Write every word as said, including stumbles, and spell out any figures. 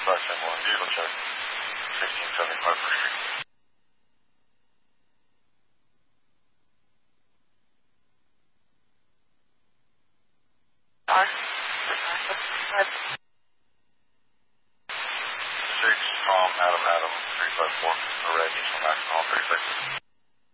five ten one, vehicle check, sixteen seventy-five per street. Six, Tom, Adam, Adam, three five four, the red, Eastern Max, all thirty-six.